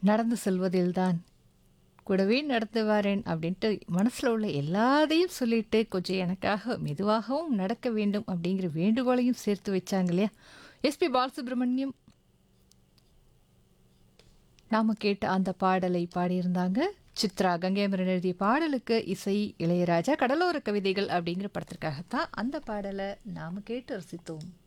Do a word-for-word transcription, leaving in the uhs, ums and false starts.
நடந்து செல்வதில்தான் கூடவே நடந்து வரேன் அப்படின்ட்டு மனசில் உள்ள எல்லாத்தையும் சொல்லிட்டு கொஞ்சம் எனக்காக மெதுவாகவும் நடக்க வேண்டும் அப்படிங்கிற வேண்டுகோளையும் சேர்த்து வச்சாங்க இல்லையா எஸ்பி பாலசுப்ரமணியம். நாம கேட்ட அந்த பாடலை பாடியிருந்தாங்க சித்ரா. கங்கைமரன் எழுதிய பாடலுக்கு இசை இளையராஜா. கடலோர கவிதைகள் அப்படிங்கிற படத்திற்காகத்தான் அந்த பாடலை நாம கேட்டு ரசித்தோம்.